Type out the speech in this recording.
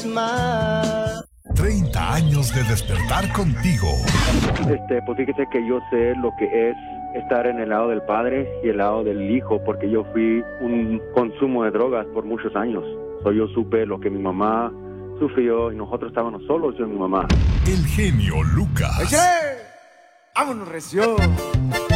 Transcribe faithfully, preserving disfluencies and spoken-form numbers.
más. treinta años de despertar contigo. Este, pues fíjese que yo sé lo que es estar en el lado del padre y el lado del hijo, porque yo fui un consumo de drogas por muchos años. So, yo supe lo que mi mamá sufrió y nosotros estábamos solos, yo y mi mamá. El genio Lucas. ¡Oye! ¡Vámonos, recio!